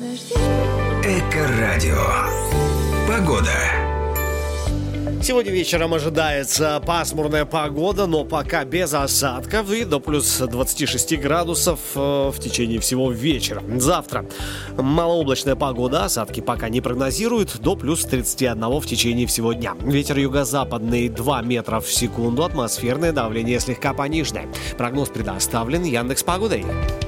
Эко-радио. Погода. Сегодня вечером ожидается пасмурная погода, но пока без осадков и до плюс 26 градусов в течение всего вечера. Завтра малооблачная погода, осадки пока не прогнозируют, до плюс 31 в течение всего дня. Ветер юго-западный 2 метра в секунду, атмосферное давление слегка пониженное. Прогноз предоставлен Яндекс.Погодой.